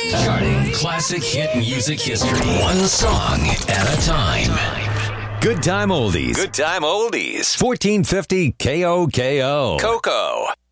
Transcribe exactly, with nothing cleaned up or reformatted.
Charting classic hit music history. One song at a time. Good Time Oldies. Good Time Oldies. fourteen fifty K O K O. Coco.